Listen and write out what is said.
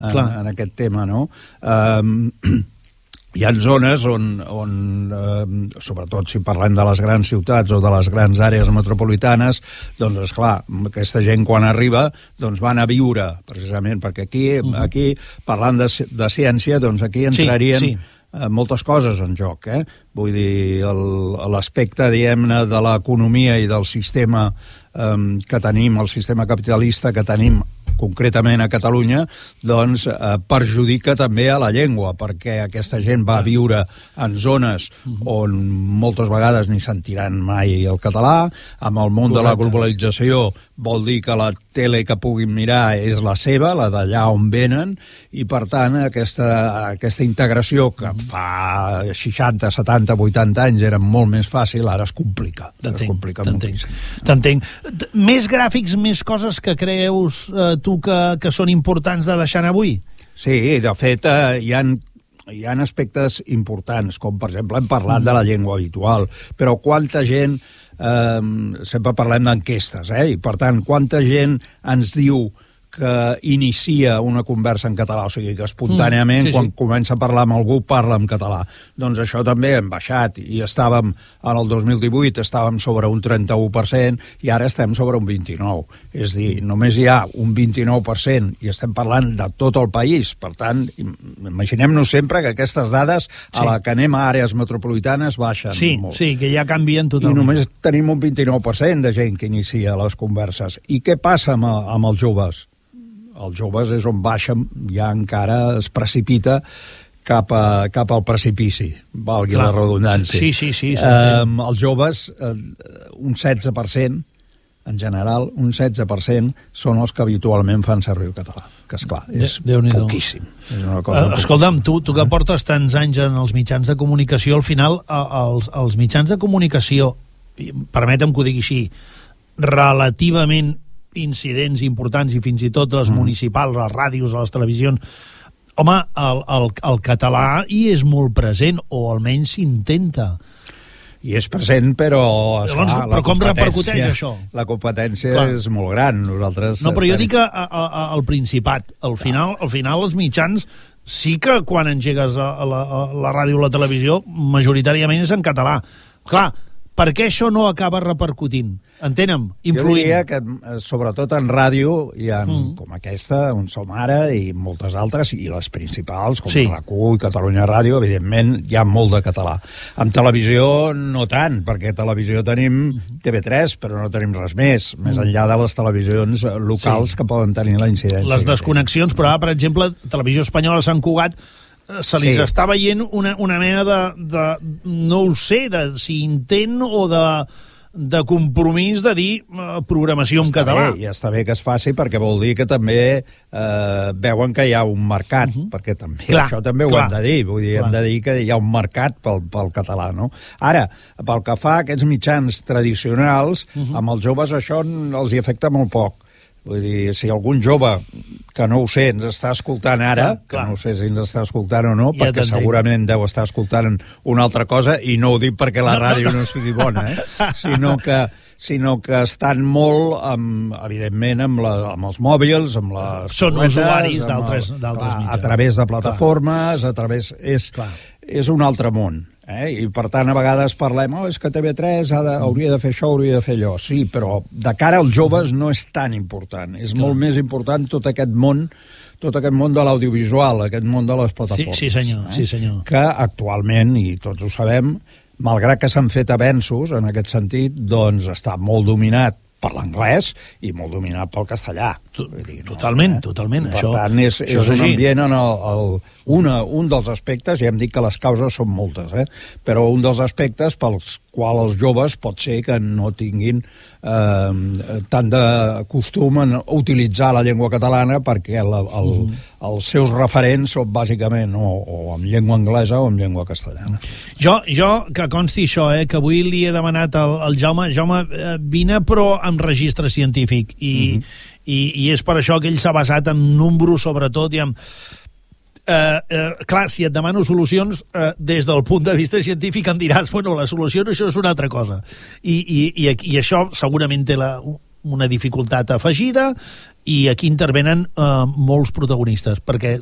en aquest tema, no? Hi ha zones on sobretot si parlem de les grans ciutats o de les grans àrees metropolitanes, doncs, esclar, aquesta gent quan arriba doncs van a viure, precisament, perquè aquí parlant de ciència, doncs aquí entrarien moltes coses en joc, Vull dir, l'aspecte, diguem-ne, de l'economia i del sistema que tenim, el sistema capitalista que tenim concretament a Catalunya, doncs perjudica també a la llengua, perquè aquesta gent va viure en zones on moltes vegades ni sentiran mai el català. Amb el món de la globalització vol dir que la tele que puguin mirar és la seva, la d'allà on venen, i per tant aquesta integració que fa 60, 70, 80 anys era molt més fàcil, ara es complica. T'entenc. Més gràfics, més coses que creus tu que són importants de deixar anar avui? Sí, de fet hi ha aspectes importants, com per exemple hem parlat de la llengua habitual, però quanta gent, sempre parlem d'enquestes, i per tant quanta gent ens diu que inicia una conversa en català, o sigui que espontàniament quan comença a parlar amb algú parla en català. Doncs això també hem baixat i estàvem en el 2018 estàvem sobre un 31% i ara estem sobre un 29%. És dir, només hi ha un 29% i estem parlant de tot el país. Per tant, imaginem-nos sempre que aquestes dades a la que anem a àrees metropolitanes baixen molt. Sí, que ja canvien totalment. I només tenim un 29% de gent que inicia les converses. I què passa amb els joves? Els joves és on baixen, ja encara es precipita cap al precipici, valgui la redundància. Sí. Els joves, un 16%, en general, un 16% són els que habitualment fan servir el català, que esclar, és poquíssim. És una cosa escolta'm, tu que portes tants anys en els mitjans de comunicació, al final els mitjans de comunicació, permetem que ho digui així, relativament incidents importants i fins i tot les municipals, les ràdios, les televisions, home, el català hi és molt present, o almenys s'intenta. I és present, però... Però com repercuteix això? La competència és molt gran. Nosaltres... No, però jo dic al Principat. Al final els mitjans sí que quan engegues la ràdio o la televisió, majoritàriament és en català. Clar, per què això no acaba repercutint? Entenem? Influint? Jo diria que, sobretot en ràdio, hi ha com aquesta, on som ara, i moltes altres, i les principals, com RAC1 i Catalunya Ràdio, evidentment, hi ha molt de català. En televisió, no tant, perquè a televisió tenim TV3, però no tenim res més enllà de les televisions locals que poden tenir la incidència. Les desconnexions, però ara, per exemple, Televisió Espanyola Sant Cugat se li està veient una mena de no ho sé, de si intent o de compromís de dir programació en català. I està bé que es faci perquè vol dir que també veuen que hi ha un mercat, perquè també això també ho hem de dir, vull dir, hem de dir que hi ha un mercat pel català, no? Ara, pel que fa a aquests mitjans tradicionals, amb els joves això els hi afecta molt poc. Vull dir, si algun jove, que no ho sé, ens està escoltant ara, que no sé si ens està escoltant o no, perquè segurament deu estar escoltant una altra cosa, i no ho dic perquè la ràdio no sigui bona, sinó que estan molt, evidentment, amb els mòbils, amb les... Són usuaris d'altres mitjans. A través de plataformes, és un altre món. I per tant a vegades parlem és que TV3 hauria de fer això, hauria de fer allò. Sí, però de cara als joves no és tan important, és molt més important tot aquest món de l'audiovisual, aquest món de les plataformes. Sí, senyor. Que actualment, i tots ho sabem, malgrat que s'han fet avenços en aquest sentit, doncs està molt dominat per l'anglès i molt dominat pel castellà. Totalment. Per tant, és un ambient en un dels aspectes, ja hem dit que les causes són moltes, però un dels aspectes pels quals els joves pot ser que no tinguin tant de costum en utilitzar la llengua catalana perquè els seus referents són bàsicament o en llengua anglesa o en llengua castellana. Jo que consti això, que avui li he demanat al Jaume, vine però amb registre científic i és per això que ell s'ha basat en números sobretot i en... clar, si et demano solucions des del punt de vista científic em diràs, bueno, la solució això és una altra cosa i això segurament té una dificultat afegida i aquí intervenen molts protagonistes, perquè